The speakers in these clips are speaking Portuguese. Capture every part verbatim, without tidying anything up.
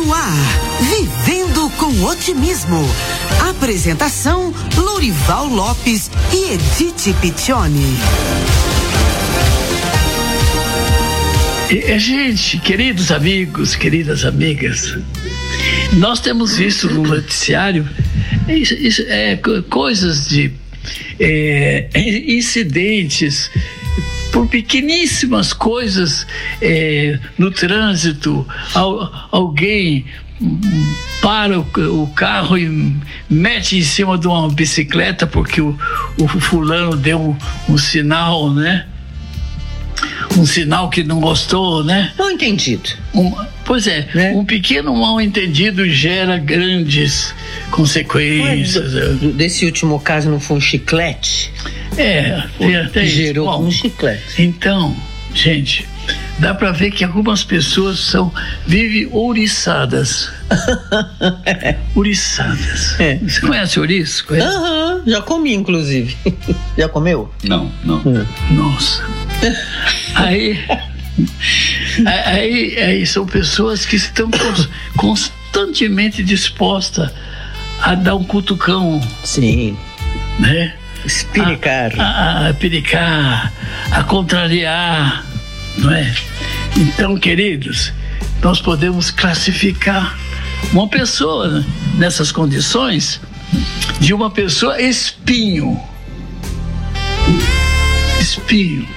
No ar, Vivendo com Otimismo. Apresentação, Lourival Lopes e Edith Piccioni. E, gente, queridos amigos, queridas amigas, nós temos visto no noticiário isso, isso, é, coisas de é, incidentes por pequeníssimas coisas é, no trânsito. Al, alguém para o, o carro e mete em cima de uma bicicleta porque o, o fulano deu um, um sinal, né? Um sinal que não gostou, né? Mal entendido. Um, pois é, né? Um pequeno mal entendido gera grandes consequências. Mas, desse último caso não foi um chiclete? É, até gerou Bom, um chiclete. Então, gente, dá pra ver que algumas pessoas são vivem ouriçadas. Ouriçadas. É. Você conhece ouriço? Aham, uhum, já comi, inclusive. Já comeu? Não, não. Hum. Nossa. Aí, aí, aí são pessoas que estão constantemente dispostas a dar um cutucão. Sim. Né? Espiricar. A, a, a piricar, a contrariar, não é? Então, queridos, nós podemos classificar uma pessoa nessas condições de uma pessoa espinho. Espinho.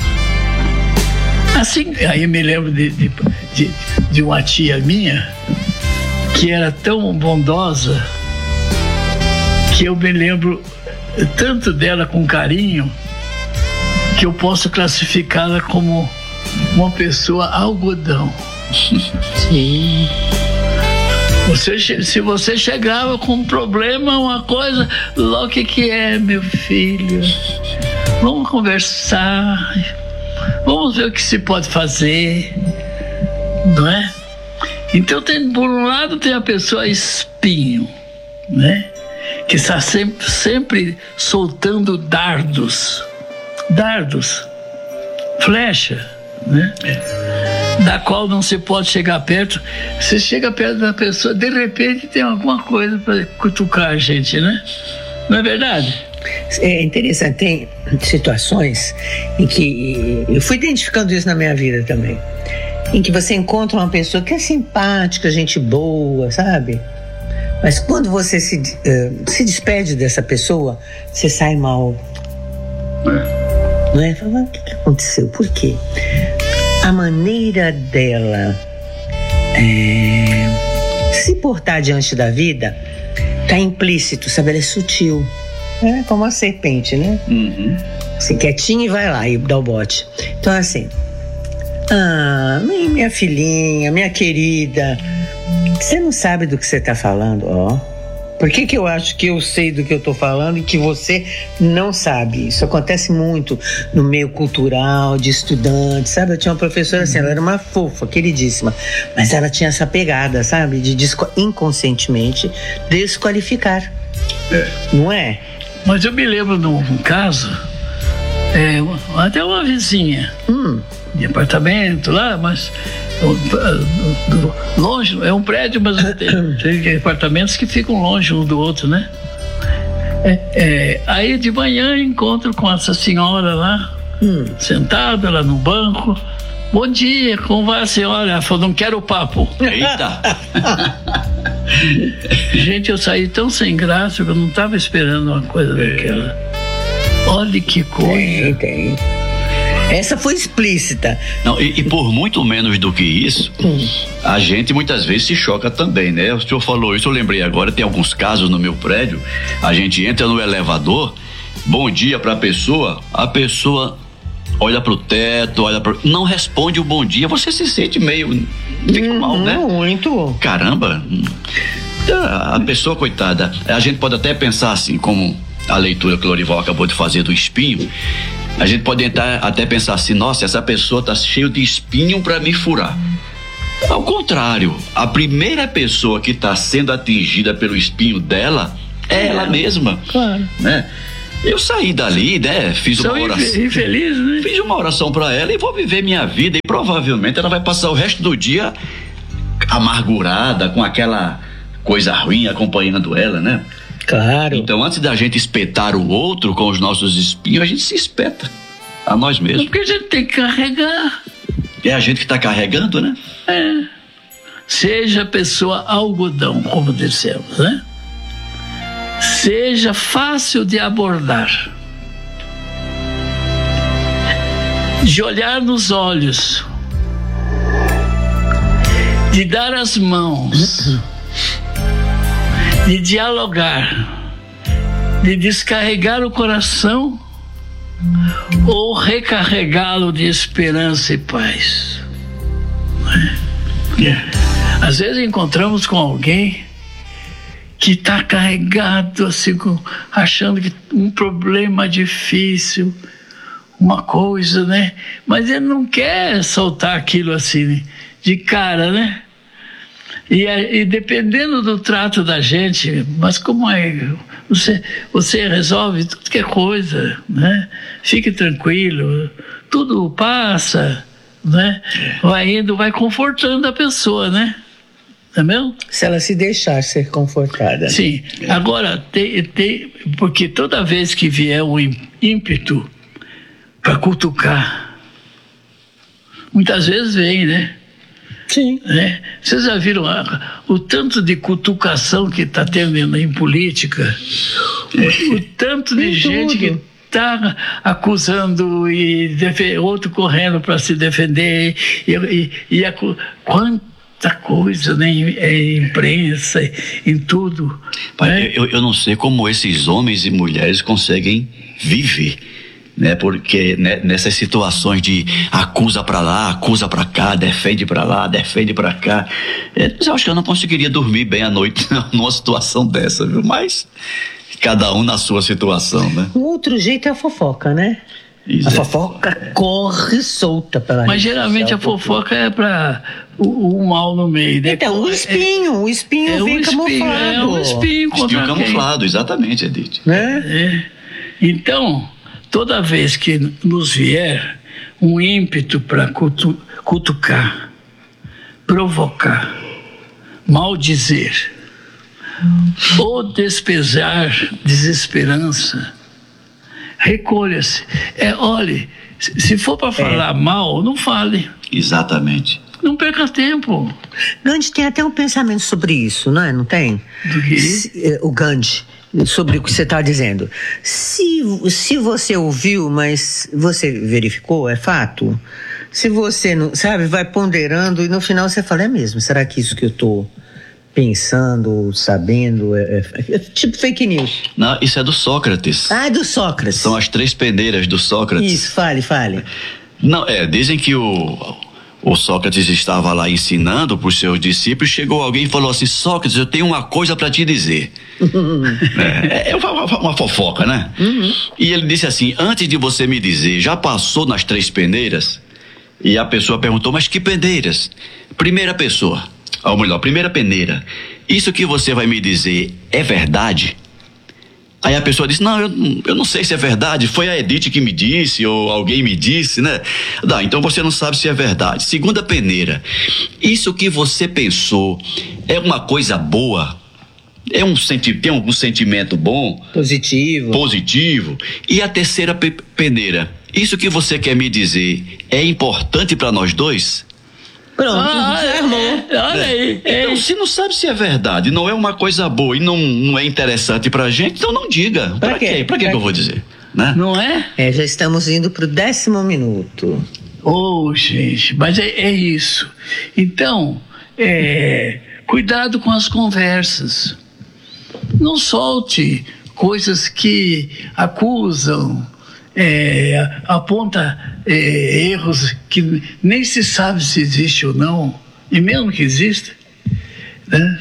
Assim, aí eu me lembro de, de, de, de uma tia minha que era tão bondosa que eu me lembro tanto dela com carinho que eu posso classificá-la como uma pessoa algodão. Sim. Você, se você chegava com um problema, uma coisa, logo que que é, meu filho? Vamos conversar, vamos ver o que se pode fazer, não é? Então, tem, por um lado, tem a pessoa espinho, né? Que está sempre, sempre soltando dardos, dardos, flecha, né? Da qual não se pode chegar perto. Você chega perto da pessoa, de repente tem alguma coisa para cutucar a gente, né? Não é verdade? É interessante, tem situações em que eu fui identificando isso na minha vida também, em que você encontra uma pessoa que é simpática, gente boa, sabe? Mas quando você se, uh, se despede dessa pessoa, você sai mal. É. Não é? Fala, o que, que aconteceu? Por quê? A maneira dela é, se portar diante da vida está implícito, sabe? Ela é sutil. É como a serpente, né? Uhum. Assim, quietinha e vai lá e dá o bote. Então, assim, ah, minha filhinha, minha querida, você não sabe do que você está falando, ó. Por que que eu acho que eu sei do que eu estou falando e que você não sabe? Isso acontece muito no meio cultural, de estudantes, sabe? Eu tinha uma professora assim, ela era uma fofa, queridíssima, mas ela tinha essa pegada, sabe? De desco- inconscientemente desqualificar. É. Não é? Mas eu me lembro de um caso, é, até uma vizinha, Hum. de apartamento lá, mas longe, é um prédio, mas tem, tem apartamentos que ficam longe um do outro, né? É, é, aí de manhã encontro com essa senhora lá, hum. sentada lá no banco. Bom dia, como vai a senhora? Ela falou, não quero papo. Eita! Gente, eu saí tão sem graça que eu não estava esperando uma coisa é. daquela. Olha que coisa. Tem, tem. Essa foi explícita. Não, e, e por muito menos do que isso, hum. a gente muitas vezes se choca também, né? O senhor falou isso, eu lembrei agora, tem alguns casos no meu prédio, a gente entra no elevador, bom dia pra pessoa, a pessoa olha pro teto, olha pro... não responde o bom dia, você se sente meio... fica hum, mal, né? Muito. Caramba, a pessoa, coitada, a gente pode até pensar assim, como a leitura que o Lourival acabou de fazer do espinho, a gente pode entrar, até pensar assim, nossa, essa pessoa tá cheia de espinho para me furar. Ao contrário, a primeira pessoa que está sendo atingida pelo espinho dela é ela mesma. Claro. Né? Eu saí dali, né? Fiz São uma oração. Infeliz, né? Fiz uma oração para ela e vou viver minha vida e provavelmente ela vai passar o resto do dia amargurada, com aquela coisa ruim acompanhando ela, né? Claro. Então, antes da gente espetar o outro com os nossos espinhos, a gente se espeta a nós mesmos. Porque a gente tem que carregar. É a gente que está carregando, né? É. Seja pessoa algodão, como dissemos, né? Seja fácil de abordar. De olhar nos olhos. De dar as mãos. De dialogar. De descarregar o coração ou recarregá-lo de esperança e paz. Às vezes encontramos com alguém que está carregado assim, achando que um problema difícil, uma coisa, né? Mas ele não quer soltar aquilo assim de cara, né? E, e dependendo do trato da gente, mas como é? Você, você resolve tudo que é coisa, né? Fique tranquilo, tudo passa, né? Vai indo, vai confortando a pessoa, né? Não é mesmo? Se ela se deixar ser confortada. Sim. Agora, tem, tem, porque toda vez que vier o ímpeto para cutucar, muitas vezes vem, né? Sim. É. Vocês já viram a, o tanto de cutucação que está tendo em política? O, o tanto de Tem gente tudo. que está acusando e defe- outro correndo para se defender. E, e, e a, quanta coisa, né? Em, em imprensa, em tudo. Pai, né? eu, eu não sei como esses homens e mulheres conseguem viver. Né, porque né, nessas situações de acusa pra lá, acusa pra cá, defende pra lá, defende pra cá, é, eu acho que eu não conseguiria dormir bem à noite numa situação dessa, viu? Mas cada um na sua situação, né? O outro jeito é a fofoca, né? Isso a é. fofoca corre solta pela Mas rede geralmente social, a fofoca é para o, o mal no meio, né? Então, o espinho, o espinho é, é vem um espinho, camuflado. é um espinho contra Espinho quem? camuflado, exatamente, Edith. Né? É. Então, toda vez que nos vier um ímpeto para cutu, cutucar, provocar, maldizer ou despejar desesperança, recolha-se. É, olhe, se se for para falar mal, não fale. Exatamente. Não perca tempo. Gandhi tem até um pensamento sobre isso, não é? Não tem? Do quê? Se, o Gandhi, sobre o que você está dizendo. Se, se você ouviu, mas você verificou, é fato. Se você não, sabe, vai ponderando e no final você fala, é mesmo, será que isso que eu estou pensando, sabendo, é, é, é tipo fake news? Não, isso é do Sócrates. Ah, é do Sócrates. São as três peneiras do Sócrates. Isso, fale, fale. Não, é, dizem que o, o Sócrates estava lá ensinando para os seus discípulos, chegou alguém e falou assim, Sócrates, eu tenho uma coisa para te dizer. é, é uma, uma fofoca, né? Uhum. E ele disse assim, antes de você me dizer, já passou nas três peneiras? E a pessoa perguntou, mas que peneiras? Primeira pessoa, ou melhor, primeira peneira, isso que você vai me dizer é verdade? Aí a pessoa disse, não, eu, eu não sei se é verdade, foi a Edith que me disse, ou alguém me disse, né? Não, então você não sabe se é verdade. Segunda peneira, isso que você pensou é uma coisa boa? É um senti- tem algum sentimento bom? Positivo. Positivo. E a terceira pe- peneira, isso que você quer me dizer é importante para nós dois? Pronto, Ah, já é, armou. é, olha aí. Então, é. se não sabe se é verdade, não é uma coisa boa e não, não é interessante pra gente, então não diga. Pra, Pra quê? quê? Pra que Pra que eu quê? vou dizer? Né? Não é? É, já estamos indo pro décimo minuto. Oh, gente, mas é, é isso. Então, é, cuidado com as conversas. Não solte coisas que acusam, é, aponta é, erros que nem se sabe se existe ou não, e mesmo que exista, né?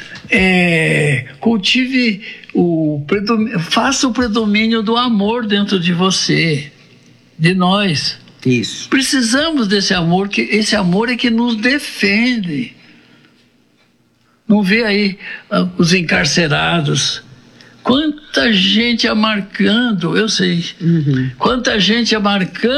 É, cultive o predomínio, faça o predomínio do amor dentro de você, de nós. Isso. Precisamos desse amor, que esse amor é que nos defende. Não vê aí ah, os encarcerados. Quanta gente amarcando, eu sei. Uhum. Quanta gente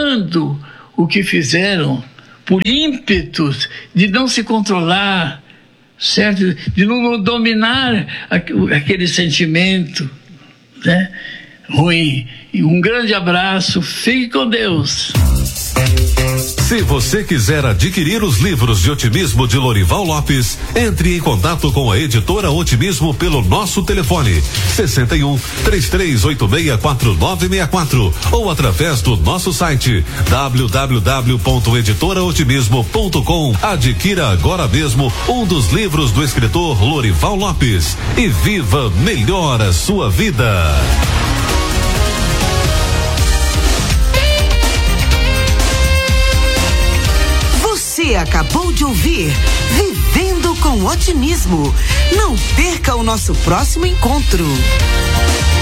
amarcando o que fizeram por ímpetos de não se controlar, certo? De não dominar aquele sentimento, né, ruim. E um grande abraço, fique com Deus. Se você quiser adquirir os livros de otimismo de Lorival Lopes, entre em contato com a editora Otimismo pelo nosso telefone sessenta e um, três três oito seis, quatro nove seis quatro ou através do nosso site w w w ponto editora otimismo ponto com. Adquira agora mesmo um dos livros do escritor Lorival Lopes e viva melhor a sua vida. Você acabou de ouvir Vivendo com Otimismo. Não perca o nosso próximo encontro.